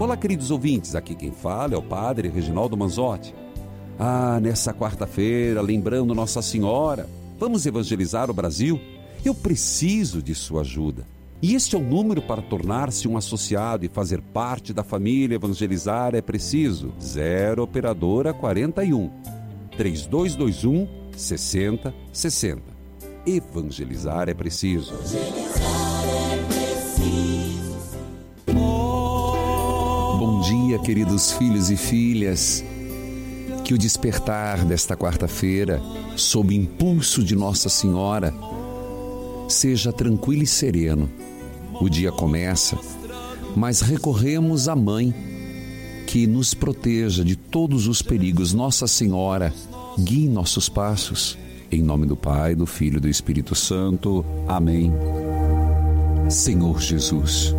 Olá, queridos ouvintes, aqui quem fala é o Padre Reginaldo Manzotti. Nessa quarta-feira, lembrando Nossa Senhora, vamos evangelizar o Brasil? Eu preciso de sua ajuda. E este é o número para tornar-se um associado e fazer parte da família Evangelizar é Preciso. 0 Operadora 41 3221 6060. Evangelizar é preciso. Bom dia, queridos filhos e filhas. Que o despertar desta quarta-feira, sob impulso de Nossa Senhora, seja tranquilo e sereno. O dia começa, mas recorremos à Mãe, que nos proteja de todos os perigos. Nossa Senhora, guie nossos passos. Em nome do Pai, do Filho e do Espírito Santo. Amém. Senhor Jesus,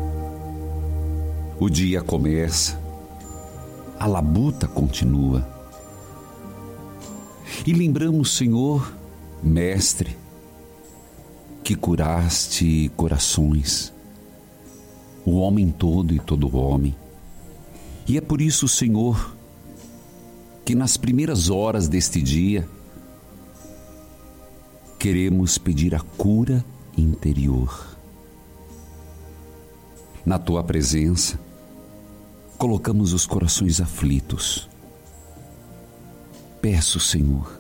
o dia começa, a labuta continua. E lembramos, Senhor, Mestre, que curaste corações, o homem todo e todo homem. E é por isso, Senhor, que nas primeiras horas deste dia, queremos pedir a cura interior. Na Tua presença, colocamos os corações aflitos. Peço, Senhor,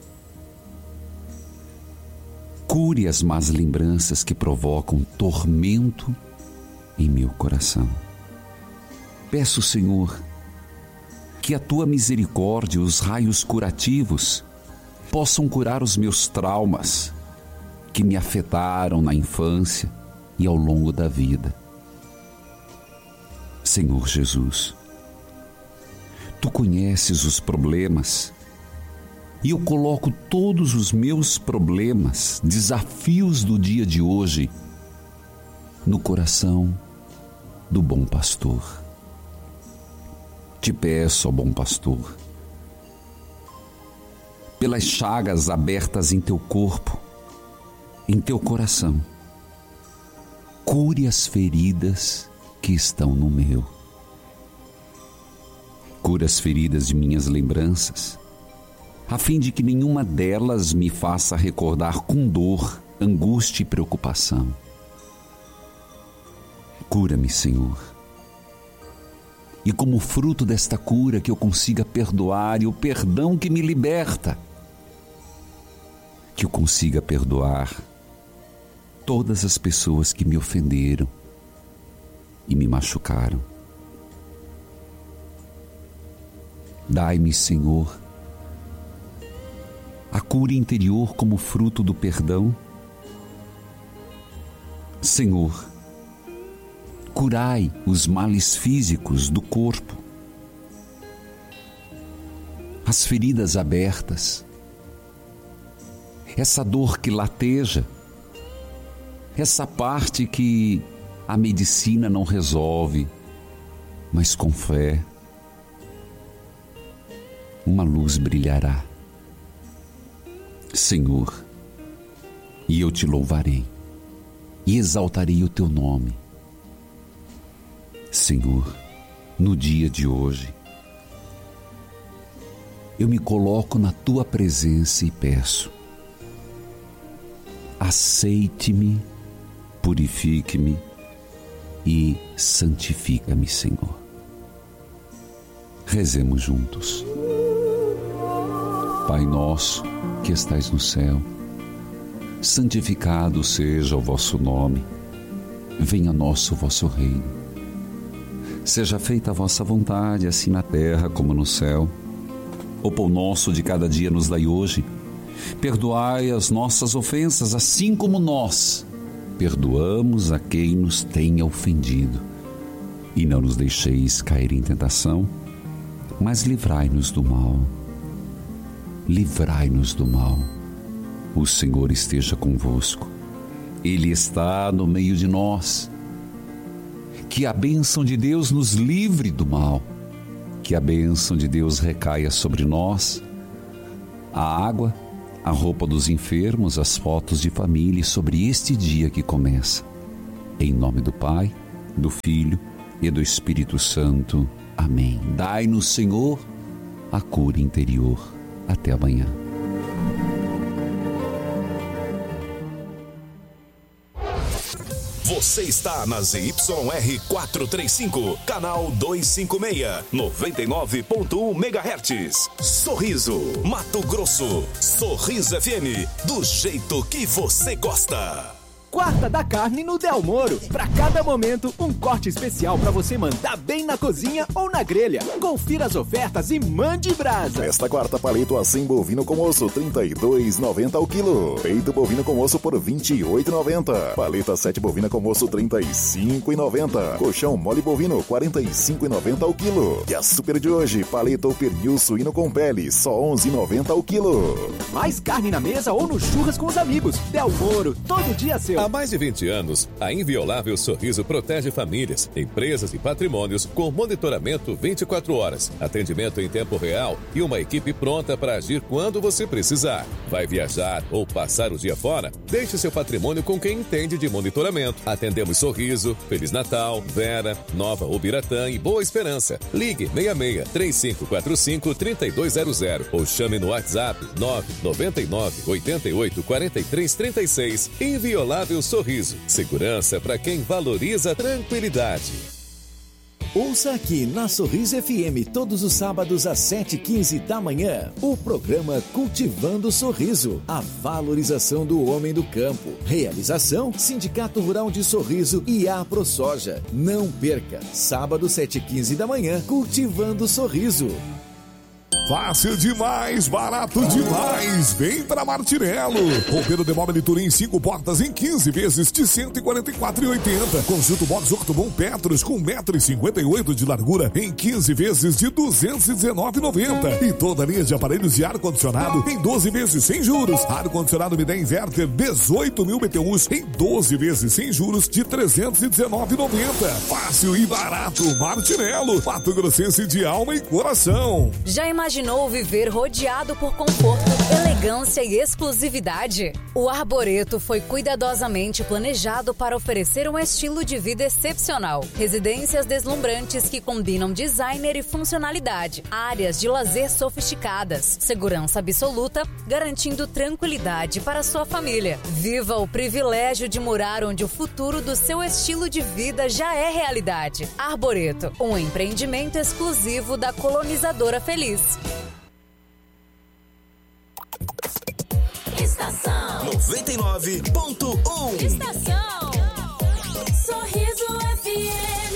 cure as más lembranças que provocam tormento em meu coração. Peço, Senhor, que a Tua misericórdia e os raios curativos possam curar os meus traumas que me afetaram na infância e ao longo da vida. Senhor Jesus, Tu conheces os problemas e eu coloco todos os meus problemas, desafios do dia de hoje, no coração do bom pastor. Te peço, ó bom pastor, pelas chagas abertas em Teu corpo, em Teu coração, cure as feridas que estão no meu. Cura as feridas de minhas lembranças, a fim de que nenhuma delas me faça recordar com dor, angústia e preocupação. Cura-me, Senhor. E como fruto desta cura que eu consiga perdoar, e o perdão que me liberta, que eu consiga perdoar todas as pessoas que me ofenderam e me machucaram. Dai-me, Senhor, a cura interior como fruto do perdão. Senhor, curai os males físicos do corpo, as feridas abertas, essa dor que lateja, essa parte que a medicina não resolve, mas com fé, uma luz brilhará. Senhor, e eu Te louvarei e exaltarei o Teu nome. Senhor, no dia de hoje, eu me coloco na Tua presença e peço: aceite-me, purifique-me e santifica-me, Senhor. Rezemos juntos. Pai nosso que estais no céu, santificado seja o vosso nome. Venha a nós o vosso reino. Seja feita a vossa vontade, assim na terra como no céu. O pão nosso de cada dia nos dai hoje. Perdoai as nossas ofensas, assim como nós perdoamos a quem nos tenha ofendido. E não nos deixeis cair em tentação, mas livrai-nos do mal. Livrai-nos do mal. O Senhor esteja convosco. Ele está no meio de nós. Que a bênção de Deus nos livre do mal. Que a bênção de Deus recaia sobre nós. A água, a roupa dos enfermos, as fotos de família sobre este dia que começa. Em nome do Pai, do Filho e do Espírito Santo. Amém. Dai-nos, Senhor, a cura interior. Até amanhã. Você está na ZYR 435, canal 256, 99.1 MHz. Sorriso, Mato Grosso. Sorriso FM, do jeito que você gosta. Quarta da Carne no Del Moro. Para cada momento, um corte especial para você mandar bem na cozinha ou na grelha. Confira as ofertas e mande brasa. Esta quarta, palito assim bovino com osso, R$ 32,90 ao quilo. Peito bovino com osso por R$ 28,90. Paleta 7 bovina com osso, R$ 35,90. Colchão mole bovino, R$ 45,90 ao quilo. E a super de hoje, paleta ou pernil suíno com pele, só R$ 11,90 ao quilo. Mais carne na mesa ou no churras com os amigos. Del Moro, todo dia seu. Há mais de 20 anos, a Inviolável Sorriso protege famílias, empresas e patrimônios com monitoramento 24 horas, atendimento em tempo real e uma equipe pronta para agir quando você precisar. Vai viajar ou passar o dia fora? Deixe seu patrimônio com quem entende de monitoramento. Atendemos Sorriso, Feliz Natal, Vera, Nova Ubiratã e Boa Esperança. Ligue 66-3545-3200 ou chame no WhatsApp 999-88-4336. Inviolável Sorriso. Segurança para quem valoriza a tranquilidade. Ouça aqui na Sorriso FM todos os sábados às 7h15 da manhã o programa Cultivando Sorriso, a valorização do homem do campo. Realização Sindicato Rural de Sorriso e a ProSoja. Não perca, sábado 7h15 da manhã, Cultivando Sorriso. Fácil demais, barato demais. Vem pra Martirello. Roupeiro de móvel Turim 5 portas em 15 vezes de R$ 144,80. Conjunto box Ortobon Petros com 1,58 m de largura em 15 vezes de R$ 219,90. E toda a linha de aparelhos de ar-condicionado em 12 vezes sem juros. Ar-condicionado Midea Inverter 18.000 BTUs em 12 vezes sem juros de R$ 319,90. Fácil e barato. Martirello, Mato Grossense de alma e coração. Já imaginou viver rodeado por conforto, elegância e exclusividade? O Arboreto foi cuidadosamente planejado para oferecer um estilo de vida excepcional. Residências deslumbrantes que combinam designer e funcionalidade. Áreas de lazer sofisticadas. Segurança absoluta, garantindo tranquilidade para sua família. Viva o privilégio de morar onde o futuro do seu estilo de vida já é realidade. Arboreto, um empreendimento exclusivo da Colonizadora Feliz. Estação 99.1. Estação Sorriso FM.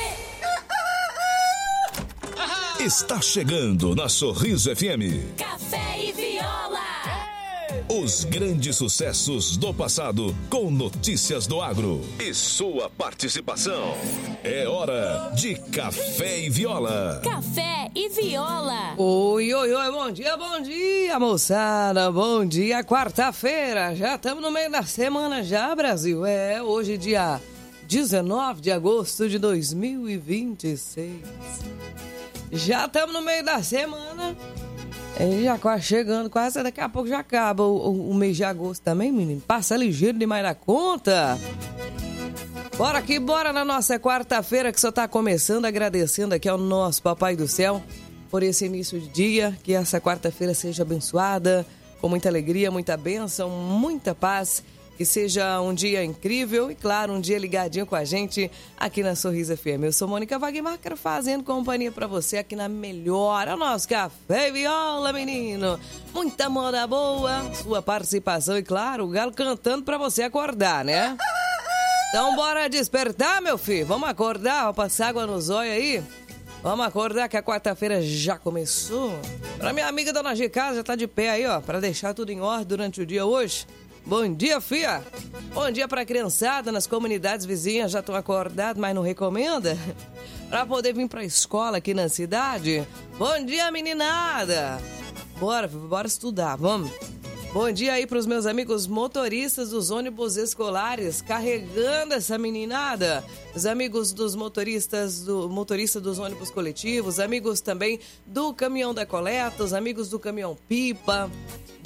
Está chegando na Sorriso FM. Café e Viola. Os grandes sucessos do passado com notícias do agro e sua participação. É hora de Café e Viola. Café e Viola. Oi, bom dia, moçada, bom dia, quarta-feira, já estamos no meio da semana já, Brasil, hoje dia 19 de agosto de 2026, já estamos no meio da semana, já quase chegando, quase daqui a pouco já acaba o mês de agosto também, menino, passa ligeiro demais da conta. Bora aqui, bora na nossa quarta-feira que só está começando, agradecendo aqui ao nosso Papai do Céu por esse início de dia, que essa quarta-feira seja abençoada, com muita alegria, muita bênção, muita paz, que seja um dia incrível e, claro, um dia ligadinho com a gente aqui na Sorriso FM. Eu sou Mônica Wagmar, fazendo companhia pra você aqui na melhor, o nosso Café e Viola, menino. Muita moda boa, sua participação e, claro, o galo cantando pra você acordar, né? Então bora despertar, meu filho, vamos acordar, vamos passar água nos olhos aí. Vamos acordar que a quarta-feira já começou. Pra minha amiga Dona G. já tá de pé aí, ó, pra deixar tudo em ordem durante o dia hoje. Bom dia, fia. Bom dia pra criançada nas comunidades vizinhas, já estão acordados, mas não recomenda? Pra poder vir pra escola aqui na cidade. Bom dia, meninada. Bora estudar, vamos. Bom dia aí pros meus amigos motoristas dos ônibus escolares, carregando essa meninada. Os amigos dos motorista dos ônibus coletivos, amigos também do caminhão da coleta, os amigos do caminhão pipa.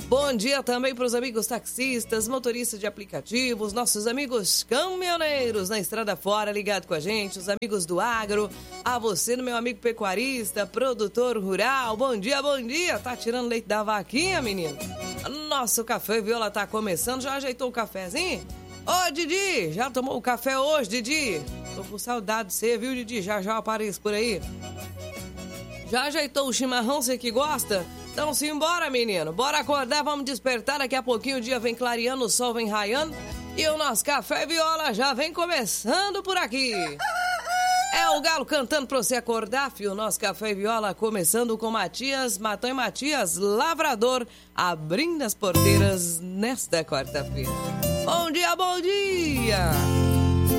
Bom dia também para os amigos taxistas, motoristas de aplicativos, nossos amigos caminhoneiros na estrada fora, ligado com a gente, os amigos do agro, a você, meu amigo pecuarista, produtor rural. Bom dia, tá tirando leite da vaquinha, menino? Nosso Café Viola tá começando, já ajeitou o cafezinho? Ô, Didi, já tomou o café hoje, Didi? Tô com saudade de você, viu, Didi? Já apareço por aí. Já ajeitou o chimarrão, você que gosta? Então simbora, menino. Bora acordar, vamos despertar. Daqui a pouquinho o dia vem clareando, o sol vem raiando. E o nosso Café Viola já vem começando por aqui. É o galo cantando pra você acordar, filho. O nosso Café Viola começando com Matão e Matias Lavrador, abrindo as porteiras nesta quarta-feira. Bom dia, bom dia!